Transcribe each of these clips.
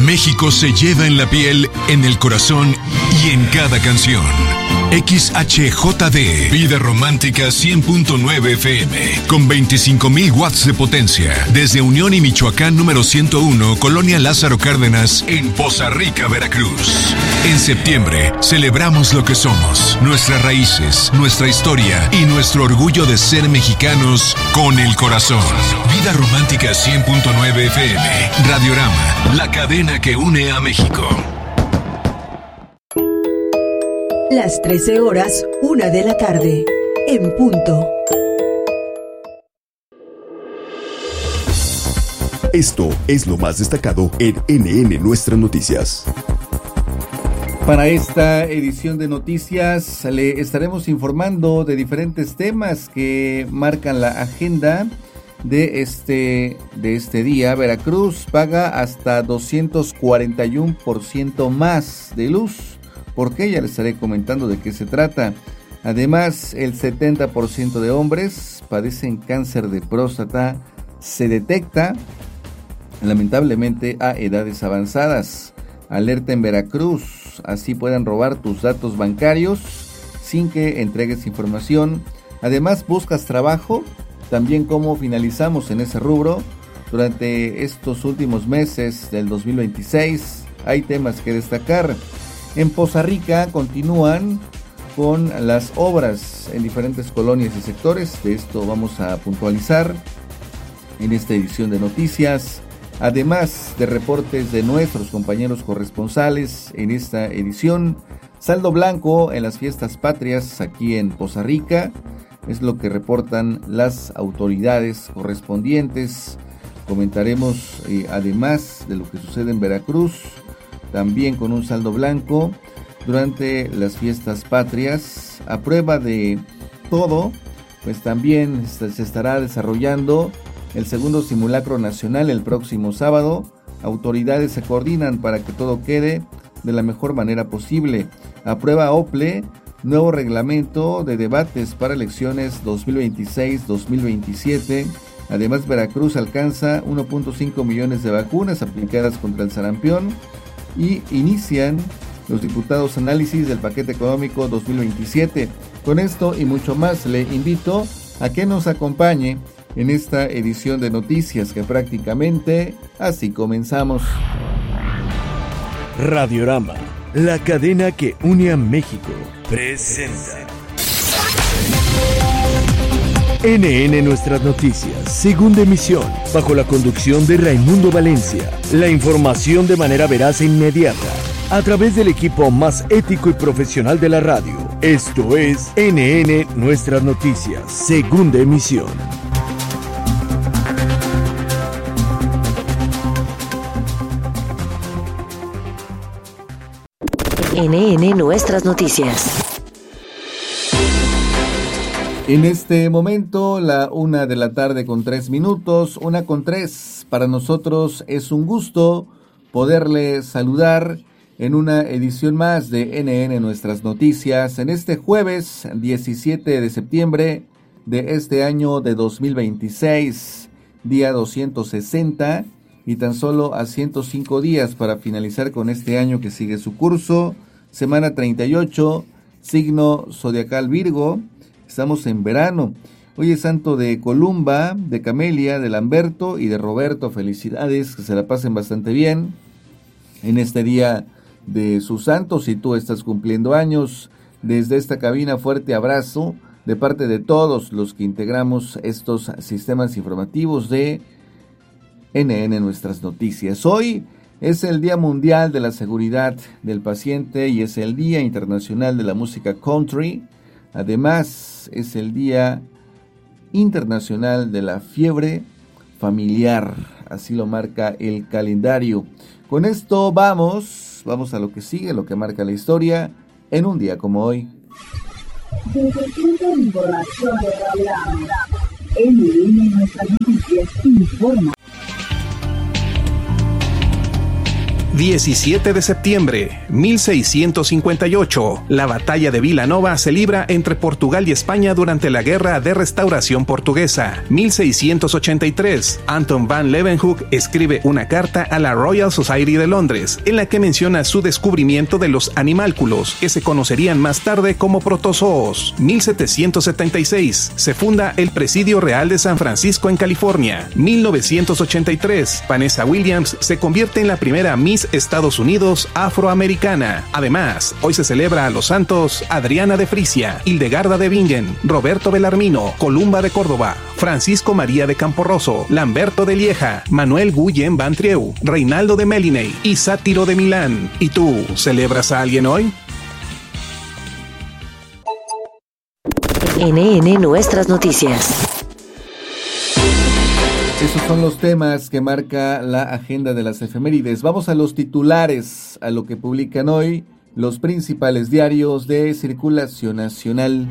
México se lleva en la piel, en el corazón y en cada canción. XHJD, Vida Romántica 100.9 FM, con 25,000 watts de potencia, desde Unión y Michoacán número 101, Colonia Lázaro Cárdenas, en Poza Rica, Veracruz. En septiembre, celebramos lo que somos, nuestras raíces, nuestra historia y nuestro orgullo de ser mexicanos con el corazón. Vida Romántica 100.9 FM, Radiorama, la cadena que une a México. Las 13 horas, 1 de la tarde, en punto. Esto es lo más destacado en NN Nuestras Noticias. Para esta edición de noticias le estaremos informando de diferentes temas que marcan la agenda de este día. Veracruz paga hasta 241% más de luz. ¿Por qué? Ya les estaré comentando de qué se trata. Además, el 70% de hombres padecen cáncer de próstata. Se detecta, lamentablemente, a edades avanzadas. Alerta en Veracruz. Así pueden robar tus datos bancarios sin que entregues información. Además, buscas trabajo. También cómo finalizamos en ese rubro. Durante estos últimos meses del 2026 hay temas que destacar. En Poza Rica continúan con las obras en diferentes colonias y sectores. De esto vamos a puntualizar en esta edición de noticias. Además de reportes de nuestros compañeros corresponsales en esta edición. Saldo blanco en las fiestas patrias aquí en Poza Rica. Es lo que reportan las autoridades correspondientes. Comentaremos además de lo que sucede en Veracruz. También con un saldo blanco durante las fiestas patrias. A prueba de todo, pues también se estará desarrollando el segundo simulacro nacional el próximo sábado. Autoridades se coordinan para que todo quede de la mejor manera posible. Aprueba OPLE, nuevo reglamento de debates para elecciones 2026-2027. Además, Veracruz alcanza 1.5 millones de vacunas aplicadas contra el sarampión. Y inician los diputados análisis del paquete económico 2027. Con esto y mucho más le invito a que nos acompañe en esta edición de noticias que prácticamente así comenzamos. Radiorama, la cadena que une a México, presenta NN Nuestras Noticias, segunda emisión, bajo la conducción de Raimundo Valencia. La información de manera veraz e inmediata, a través del equipo más ético y profesional de la radio. Esto es NN Nuestras Noticias, segunda emisión. NN Nuestras Noticias. En este momento, la 1 de la tarde con 3 minutos, 1:03. Para nosotros es un gusto poderle saludar en una edición más de NN Nuestras Noticias, en este jueves 17 de septiembre de este año de 2026, día 260, y tan solo a 105 días para finalizar con este año que sigue su curso, semana 38, signo zodiacal Virgo. Estamos en verano. Hoy es santo de Columba, de Camelia, de Lamberto y de Roberto. Felicidades, que se la pasen bastante bien en este día de sus santos. Si tú estás cumpliendo años, desde esta cabina, fuerte abrazo de parte de todos los que integramos estos sistemas informativos de NN Nuestras Noticias. Hoy es el Día Mundial de la Seguridad del Paciente y es el Día Internacional de la Música Country. Además, es el Día Internacional de la Fiebre Familiar. Así lo marca el calendario. Con esto vamos a lo que sigue, lo que marca la historia en un día como hoy. Desde el Centro de Información de Radiorama, NN Nuestras Noticias informa. 17 de septiembre, 1658. La batalla de Vilanova se libra entre Portugal y España durante la Guerra de Restauración Portuguesa. 1683. Anton van Leeuwenhoek escribe una carta a la Royal Society de Londres, en la que menciona su descubrimiento de los animálculos, que se conocerían más tarde como protozoos. 1776. Se funda el Presidio Real de San Francisco en California. 1983. Vanessa Williams se convierte en la primera Miss Estados Unidos afroamericana. Además, hoy se celebra a los santos Adriana de Frisia, Hildegarda de Bingen, Roberto Belarmino, Columba de Córdoba, Francisco María de Camporroso, Lamberto de Lieja, Manuel Guillén Van Trieu, Reinaldo de Meliney y Sátiro de Milán. ¿Y tú, celebras a alguien hoy? NN Nuestras Noticias. Esos son los temas que marca la agenda de las efemérides. Vamos a los titulares, a lo que publican hoy los principales diarios de circulación nacional.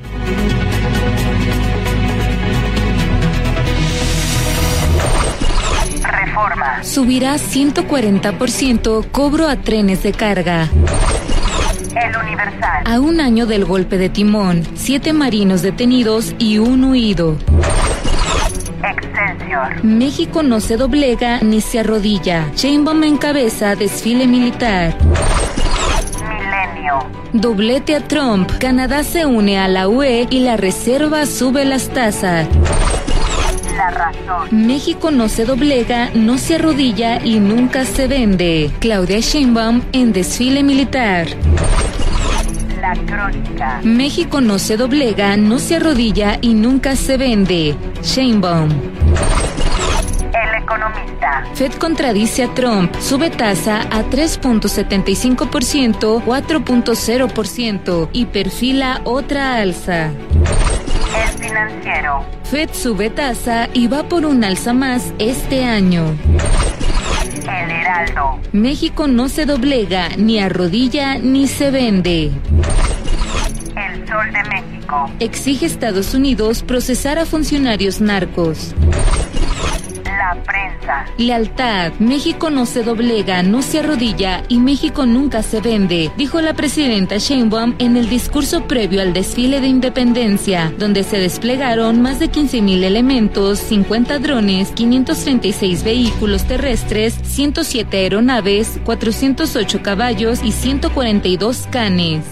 Reforma. Subirá 140% cobro a trenes de carga. El Universal. A un año del golpe de timón, 7 marinos detenidos y 1 huido. Excelsior. México no se doblega ni se arrodilla. Sheinbaum encabeza desfile militar. Milenio. Doblete a Trump. Canadá se une a la UE y la Reserva sube las tasas. La Razón. México no se doblega, no se arrodilla y nunca se vende. Claudia Sheinbaum en desfile militar. La Crónica. México no se doblega, no se arrodilla y nunca se vende. Sheinbaum. El Economista. Fed contradice a Trump. Sube tasa a 3.75%, 4.0% y perfila otra alza. El Financiero. Fed sube tasa y va por un alza más este año. El Heraldo. México no se doblega, ni arrodilla, ni se vende. El Sol de México. Exige Estados Unidos procesar a funcionarios narcos. La Prensa. Lealtad. México no se doblega, no se arrodilla y México nunca se vende, dijo la presidenta Sheinbaum en el discurso previo al desfile de independencia, donde se desplegaron más de 15,000 elementos, 50 drones, 536 vehículos terrestres, 107 aeronaves, 408 caballos y 142 canes.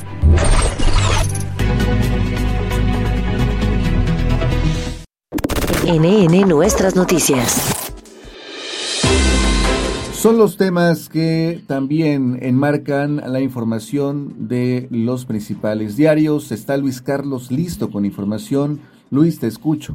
NN Nuestras Noticias. Son los temas que también enmarcan la información de los principales diarios. Está Luis Carlos listo con información. Luis, te escucho.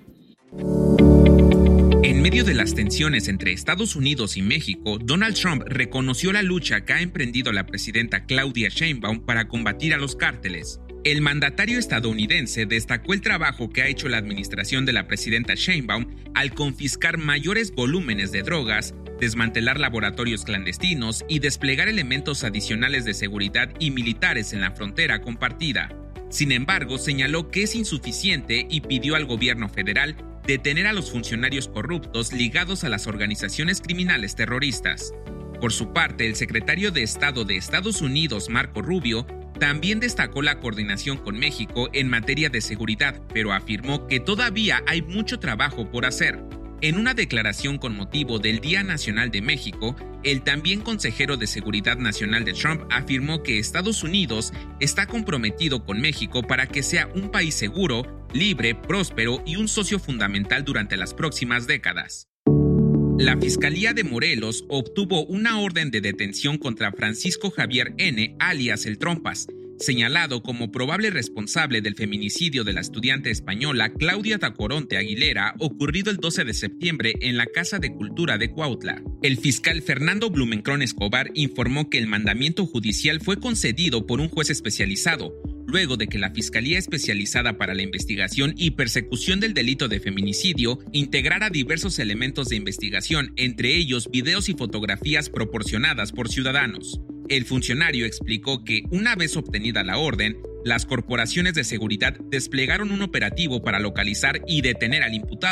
En medio de las tensiones entre Estados Unidos y México, Donald Trump reconoció la lucha que ha emprendido la presidenta Claudia Sheinbaum para combatir a los cárteles. El mandatario estadounidense destacó el trabajo que ha hecho la administración de la presidenta Sheinbaum al confiscar mayores volúmenes de drogas, desmantelar laboratorios clandestinos y desplegar elementos adicionales de seguridad y militares en la frontera compartida. Sin embargo, señaló que es insuficiente y pidió al gobierno federal detener a los funcionarios corruptos ligados a las organizaciones criminales terroristas. Por su parte, el secretario de Estado de Estados Unidos, Marco Rubio, también destacó la coordinación con México en materia de seguridad, pero afirmó que todavía hay mucho trabajo por hacer. En una declaración con motivo del Día Nacional de México, el también consejero de Seguridad Nacional de Trump afirmó que Estados Unidos está comprometido con México para que sea un país seguro, libre, próspero y un socio fundamental durante las próximas décadas. La Fiscalía de Morelos obtuvo una orden de detención contra Francisco Javier N., alias El Trompas, señalado como probable responsable del feminicidio de la estudiante española Claudia Tacoronte Aguilera, ocurrido el 12 de septiembre en la Casa de Cultura de Cuautla. El fiscal Fernando Blumenkron Escobar informó que el mandamiento judicial fue concedido por un juez especializado, luego de que la Fiscalía Especializada para la Investigación y Persecución del Delito de Feminicidio integrara diversos elementos de investigación, entre ellos videos y fotografías proporcionadas por ciudadanos. El funcionario explicó que, una vez obtenida la orden, las corporaciones de seguridad desplegaron un operativo para localizar y detener al imputado.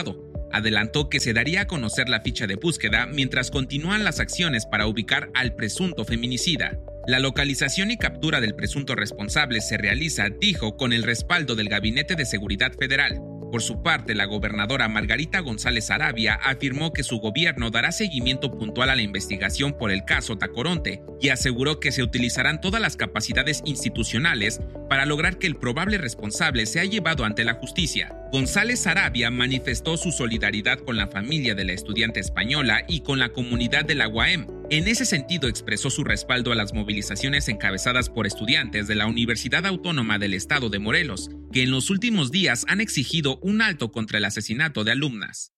Adelantó que se daría a conocer la ficha de búsqueda mientras continúan las acciones para ubicar al presunto feminicida. La localización y captura del presunto responsable se realiza, dijo, con el respaldo del Gabinete de Seguridad Federal. Por su parte, la gobernadora Margarita González Sarabia afirmó que su gobierno dará seguimiento puntual a la investigación por el caso Tacoronte y aseguró que se utilizarán todas las capacidades institucionales para lograr que el probable responsable sea llevado ante la justicia. González Sarabia manifestó su solidaridad con la familia de la estudiante española y con la comunidad de la UAM. En ese sentido, expresó su respaldo a las movilizaciones encabezadas por estudiantes de la Universidad Autónoma del Estado de Morelos, que en los últimos días han exigido un alto contra el asesinato de alumnas.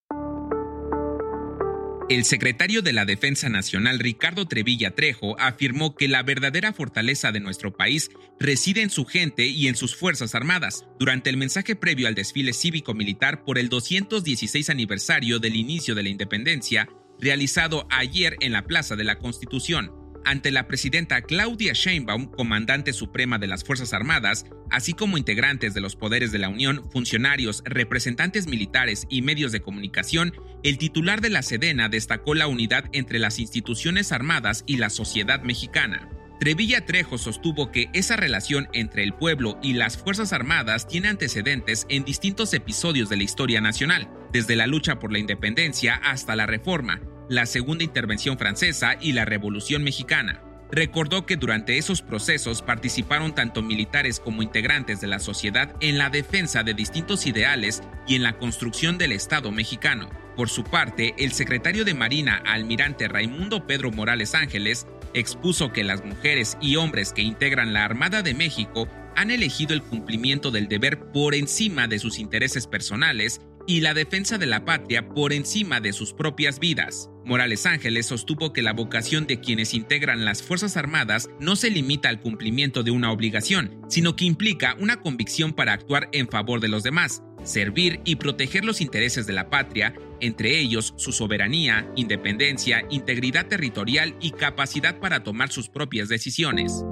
El secretario de la Defensa Nacional, Ricardo Trevilla Trejo, afirmó que la verdadera fortaleza de nuestro país reside en su gente y en sus Fuerzas Armadas, durante el mensaje previo al desfile cívico-militar por el 216 aniversario del inicio de la independencia, realizado ayer en la Plaza de la Constitución. Ante la presidenta Claudia Sheinbaum, comandante suprema de las Fuerzas Armadas, así como integrantes de los poderes de la Unión, funcionarios, representantes militares y medios de comunicación, el titular de la Sedena destacó la unidad entre las instituciones armadas y la sociedad mexicana. Trevilla Trejo sostuvo que esa relación entre el pueblo y las Fuerzas Armadas tiene antecedentes en distintos episodios de la historia nacional, desde la lucha por la independencia hasta la Reforma, la Segunda Intervención Francesa y la Revolución Mexicana. Recordó que durante esos procesos participaron tanto militares como integrantes de la sociedad en la defensa de distintos ideales y en la construcción del Estado mexicano. Por su parte, el secretario de Marina, almirante Raimundo Pedro Morales Ángeles, expuso que las mujeres y hombres que integran la Armada de México han elegido el cumplimiento del deber por encima de sus intereses personales y la defensa de la patria por encima de sus propias vidas. Morales Ángeles sostuvo que la vocación de quienes integran las Fuerzas Armadas no se limita al cumplimiento de una obligación, sino que implica una convicción para actuar en favor de los demás, servir y proteger los intereses de la patria, entre ellos su soberanía, independencia, integridad territorial y capacidad para tomar sus propias decisiones.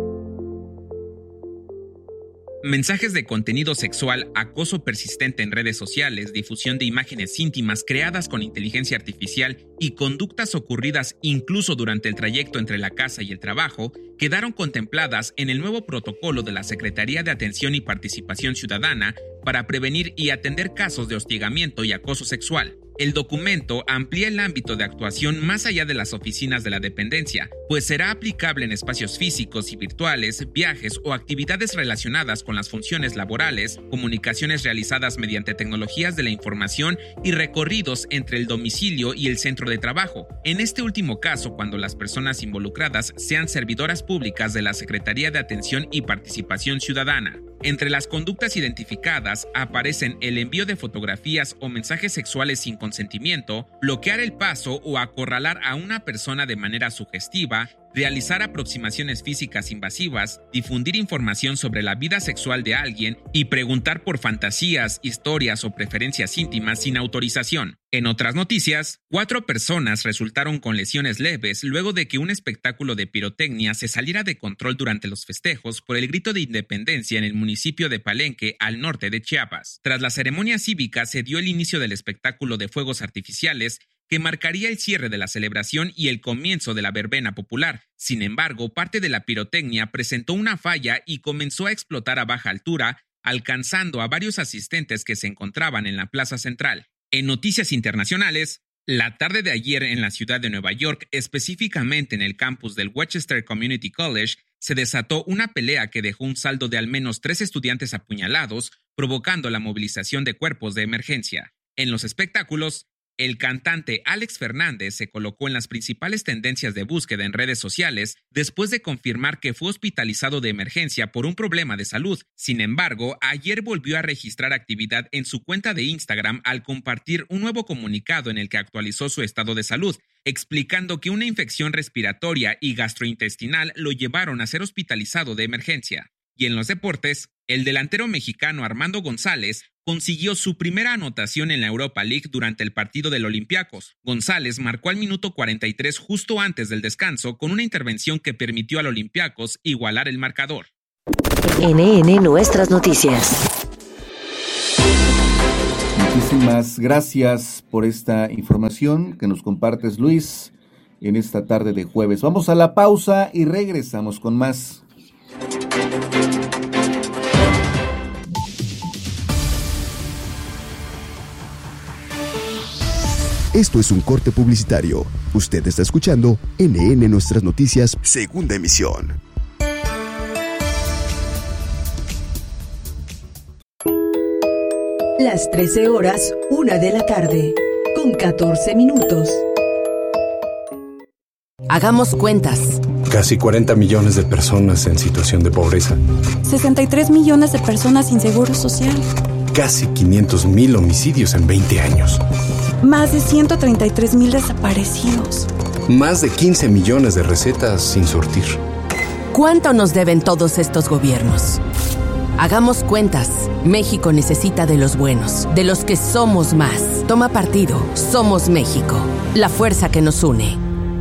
Mensajes de contenido sexual, acoso persistente en redes sociales, difusión de imágenes íntimas creadas con inteligencia artificial y conductas ocurridas incluso durante el trayecto entre la casa y el trabajo quedaron contempladas en el nuevo protocolo de la Secretaría de Atención y Participación Ciudadana para prevenir y atender casos de hostigamiento y acoso sexual. El documento amplía el ámbito de actuación más allá de las oficinas de la dependencia, pues será aplicable en espacios físicos y virtuales, viajes o actividades relacionadas con las funciones laborales, comunicaciones realizadas mediante tecnologías de la información y recorridos entre el domicilio y el centro de trabajo. En este último caso, cuando las personas involucradas sean servidoras públicas de la Secretaría de Atención y Participación Ciudadana. Entre las conductas identificadas aparecen el envío de fotografías o mensajes sexuales sin consentimiento, bloquear el paso o acorralar a una persona de manera sugestiva, realizar aproximaciones físicas invasivas, difundir información sobre la vida sexual de alguien y preguntar por fantasías, historias o preferencias íntimas sin autorización. En otras noticias, 4 personas resultaron con lesiones leves luego de que un espectáculo de pirotecnia se saliera de control durante los festejos por el grito de independencia en el municipio de Palenque, al norte de Chiapas. Tras la ceremonia cívica se dio el inicio del espectáculo de fuegos artificiales que marcaría el cierre de la celebración y el comienzo de la verbena popular. Sin embargo, parte de la pirotecnia presentó una falla y comenzó a explotar a baja altura, alcanzando a varios asistentes que se encontraban en la plaza central. En noticias internacionales, la tarde de ayer en la ciudad de Nueva York, específicamente en el campus del Westchester Community College, se desató una pelea que dejó un saldo de al menos 3 estudiantes apuñalados, provocando la movilización de cuerpos de emergencia. En los espectáculos, el cantante Alex Fernández se colocó en las principales tendencias de búsqueda en redes sociales después de confirmar que fue hospitalizado de emergencia por un problema de salud. Sin embargo, ayer volvió a registrar actividad en su cuenta de Instagram al compartir un nuevo comunicado en el que actualizó su estado de salud, explicando que una infección respiratoria y gastrointestinal lo llevaron a ser hospitalizado de emergencia. Y en los deportes, el delantero mexicano Armando González consiguió su primera anotación en la Europa League durante el partido del Olympiacos. González marcó al minuto 43 justo antes del descanso con una intervención que permitió al Olympiacos igualar el marcador. NN Nuestras Noticias. Muchísimas gracias por esta información que nos compartes, Luis, en esta tarde de jueves. Vamos a la pausa y regresamos con más. Esto es un corte publicitario. Usted está escuchando NN Nuestras Noticias, segunda emisión. Las 13 horas, 1 de la tarde, con 14 minutos. Hagamos cuentas. Casi 40 millones de personas en situación de pobreza. 63 millones de personas sin seguro social. Casi 500,000 homicidios en 20 años. Más de 133,000 desaparecidos. Más de 15 millones de recetas sin surtir. ¿Cuánto nos deben todos estos gobiernos? Hagamos cuentas. México necesita de los buenos, de los que somos más. Toma partido. Somos México. La fuerza que nos une.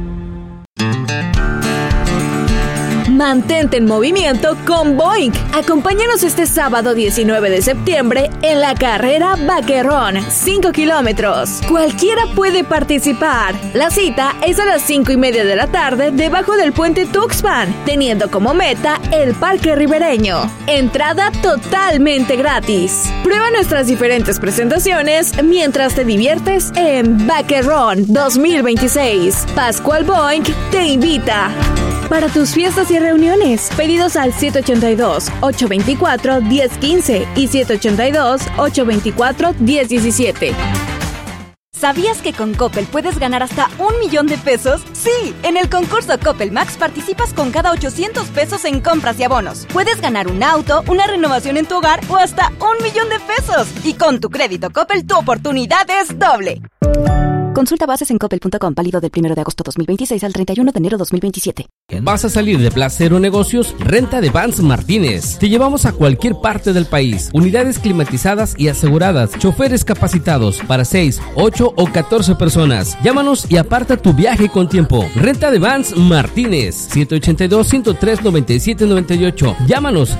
Mantente en movimiento con Boink. Acompáñanos este sábado 19 de septiembre en la carrera Vaquerón, 5 kilómetros. Cualquiera puede participar. La cita es a las 5:30 de la tarde debajo del puente Tuxpan, teniendo como meta el Parque Ribereño. Entrada totalmente gratis. Prueba nuestras diferentes presentaciones mientras te diviertes en Vaquerón 2026. Pascual Boink te invita. Para tus fiestas y reuniones, pedidos al 782-824-1015 y 782-824-1017. ¿Sabías que con Coppel puedes ganar hasta 1,000,000 de pesos? ¡Sí! En el concurso Coppel Max participas con cada 800 pesos en compras y abonos. Puedes ganar un auto, una renovación en tu hogar o hasta 1,000,000 de pesos. Y con tu crédito Coppel, tu oportunidad es doble. Consulta bases en coppel.com, válido del 1 de agosto 2026 al 31 de enero 2027. ¿Vas a salir de Placero Negocios? Renta de Vans Martínez. Te llevamos a cualquier parte del país. Unidades climatizadas y aseguradas. Choferes capacitados para 6, 8 o 14 personas. Llámanos y aparta tu viaje con tiempo. Renta de Vans Martínez. 782-103-9798. Llámanos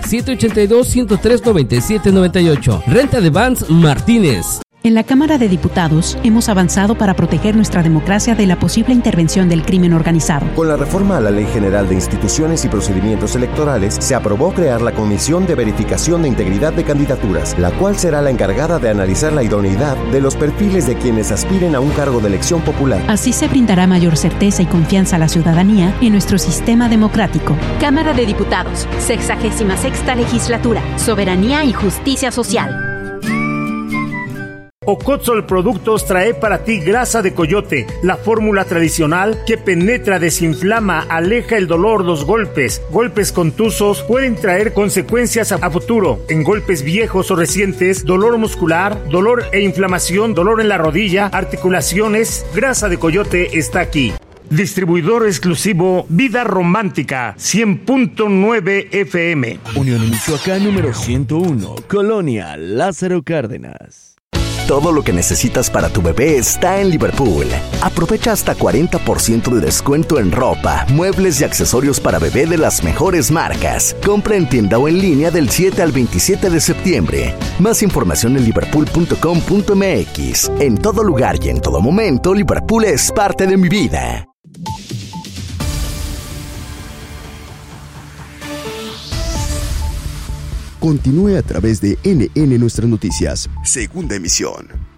782-103-9798. Renta de Vans Martínez. En la Cámara de Diputados hemos avanzado para proteger nuestra democracia de la posible intervención del crimen organizado. Con la reforma a la Ley General de Instituciones y Procedimientos Electorales, se aprobó crear la Comisión de Verificación de Integridad de Candidaturas, la cual será la encargada de analizar la idoneidad de los perfiles de quienes aspiren a un cargo de elección popular. Así se brindará mayor certeza y confianza a la ciudadanía en nuestro sistema democrático. Cámara de Diputados, 66ª Legislatura, Soberanía y Justicia Social. Ocotzol Productos trae para ti grasa de coyote, la fórmula tradicional que penetra, desinflama, aleja el dolor, los golpes. Golpes contusos pueden traer consecuencias a futuro. En golpes viejos o recientes, dolor muscular, dolor e inflamación, dolor en la rodilla, articulaciones, grasa de coyote está aquí. Distribuidor exclusivo Vida Romántica, 100.9 FM. Unión Michoacán número 101, Colonia Lázaro Cárdenas. Todo lo que necesitas para tu bebé está en Liverpool. Aprovecha hasta 40% de descuento en ropa, muebles y accesorios para bebé de las mejores marcas. Compra en tienda o en línea del 7 al 27 de septiembre. Más información en liverpool.com.mx. En todo lugar y en todo momento, Liverpool es parte de mi vida. Continúe a través de NN Nuestras Noticias, segunda emisión.